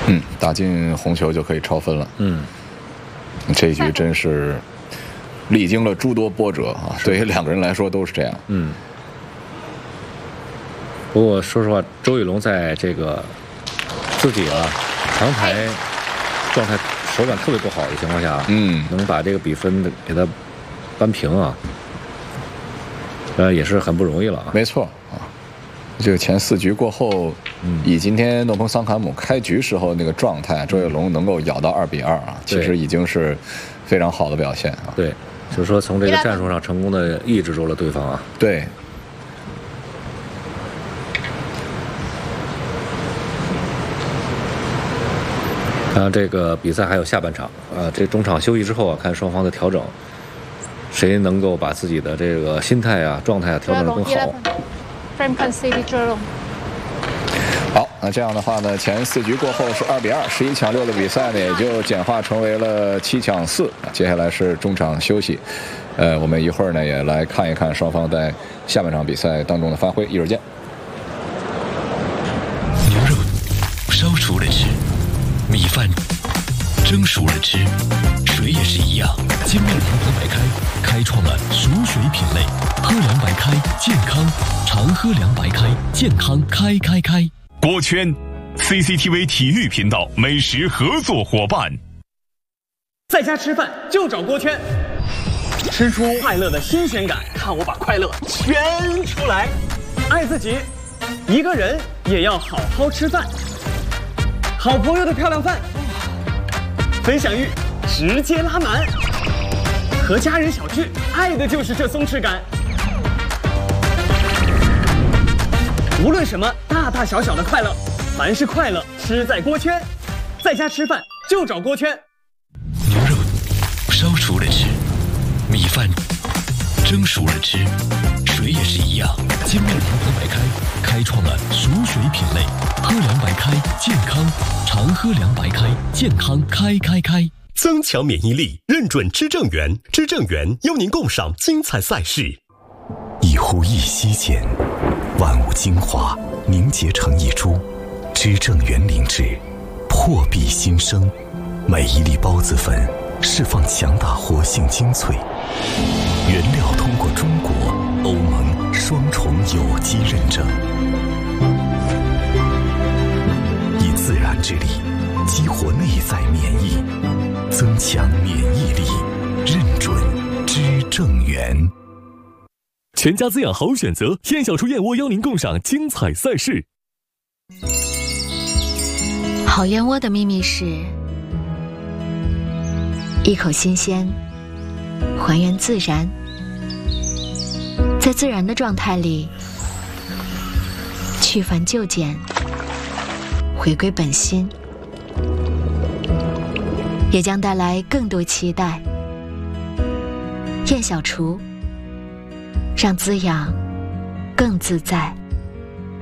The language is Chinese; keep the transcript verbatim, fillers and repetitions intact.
嗯，打进红球就可以超分了。 嗯， 这一局真是历经了诸多波折啊，对于两个人来说都是这样。 嗯。不过说实话，周雨龙在这个自己啊长台状态手感特别不好的情况下， 嗯， 能把这个比分给他扳平啊，呃，也是很不容易了啊。 没错啊，这个前四局过后，嗯，以今天诺彭桑坎姆开局时候那个状态，周雨龙能够咬到二比二啊，其实已经是非常好的表现啊。 对，就是说从这个战术上成功的抑制住了对方啊。 对。 当然，这个比赛还有下半场啊，这中场休息之后啊，看双方的调整，谁能够把自己的这个心态啊、状态啊调整得更好。 好，那这样的话呢，前四局过后是二比二，十一抢六的比赛呢也就简化成为了七抢四。接下来是中场休息，呃，我们一会儿呢也来看一看双方在下半场比赛当中的发挥，一会儿见。 牛肉烧熟了吃。米饭蒸熟了吃，水也是一样。金麦郎白白开，开创了熟水品类。喝凉白开，健康，常喝凉白开，健康开开开。 锅圈 ，C C T V 体育频道美食合作伙伴。 在家吃饭就找锅圈，吃出快乐的新鲜感，看我把快乐圈出来。爱自己，一个人也要好好吃饭。好朋友的漂亮饭，分享欲直接拉满，和家人小聚，爱的就是这松弛感。无论什么大大小小的快乐，凡是快乐吃在锅圈，在家吃饭就找锅圈。 牛肉烧熟了吃，米饭蒸熟了吃，水也是一样。金麦郎白白开，开创了熟水品类。喝凉白开，健康，常喝凉白开，健康开开开。 增强免疫力，认准知正源，知正源邀您共赏精彩赛事。 一呼一吸间，万物精华凝结成一株，知正源灵芝，破壁新生。每一粒孢子粉释放强大活性精粹，原料通过中国、欧盟双重有机认证。自然之力激活内在免疫，增强免疫力，认准知正源。 全家滋养好选择，燕小厨燕窝邀您共赏精彩赛事。 好燕窝的秘密是一口新鲜，还原自然，在自然的状态里去繁就简，回归本心，也将带来更多期待。燕小厨，让滋养更自在。